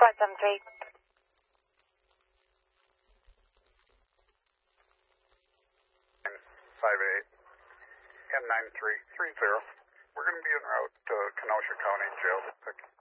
173. 58 N9330. We're going to be en route to Kenosha County Jail.